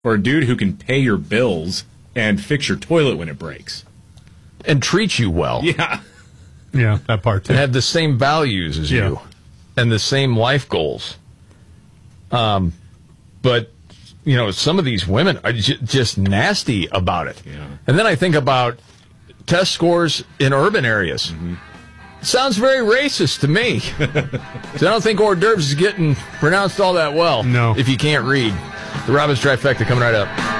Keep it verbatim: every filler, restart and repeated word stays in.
for a dude who can pay your bills and fix your toilet when it breaks. And treat you well. Yeah. Yeah, that part too. And have the same values as Yeah. you. And the same life goals. Um, but, you know, some of these women are j- just nasty about it. Yeah. And then I think about test scores in urban areas. Mm-hmm. Sounds very racist to me. So I don't think hors d'oeuvres is getting pronounced all that well. No. If you can't read. The Robbins Trifecta coming right up.